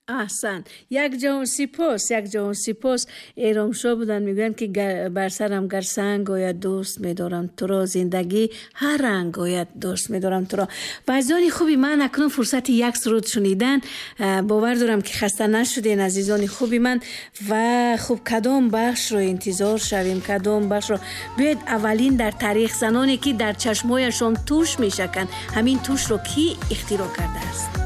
احسن. یک جهان سپاس. ایرانشاه بودن میگویند که بر سرم گر سنگ آید دوست میدارم تو را، زندگی هر رنگ آید دوست میدارم تو را. و عزیزان خوبی من، اکنون فرصت یک سرود شنیدن. باور دارم که خسته نشدین عزیزان خوبی من. و خوب کدام بخش رو انتظار شویم؟ کدام بخش رو بیاید اولین در تاریخ زنانی که در چشمایشان توش میشکن، همین توش رو کی اختراع کرده است؟